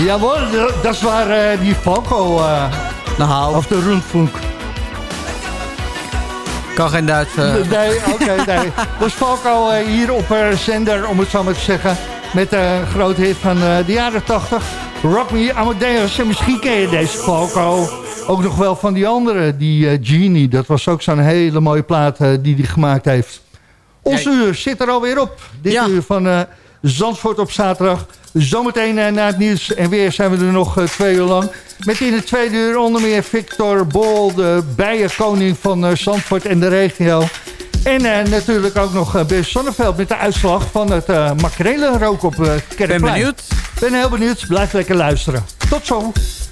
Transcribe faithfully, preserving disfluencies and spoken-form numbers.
Jawel, dat is waar uh, die Falco... Uh, nou, of de Rundfunk. Kan geen Duits. Uh... Nee, oké, okay, nee. Was Falco uh, hier op uh, zender, om het zo maar te zeggen... met de uh, grote hit van uh, de jaren tachtig. Rock Me Amadeus. En misschien ken je deze Falco ook nog wel van die andere. Die uh, Genie, dat was ook zo'n hele mooie plaat uh, die hij gemaakt heeft. Ons Jij... uur zit er alweer op. Dit ja. uur van uh, Zandvoort op zaterdag. Zometeen uh, na het nieuws. En weer zijn we er nog uh, twee uur lang. Met in het tweede uur onder meer Victor Bol, de bijenkoning van uh, Zandvoort en de regio. En uh, natuurlijk ook nog uh, Bert Sonneveld met de uitslag van het uh, makrelenrook op uh, Kerkplein. Ben benieuwd. Ben heel benieuwd. Blijf lekker luisteren. Tot zo.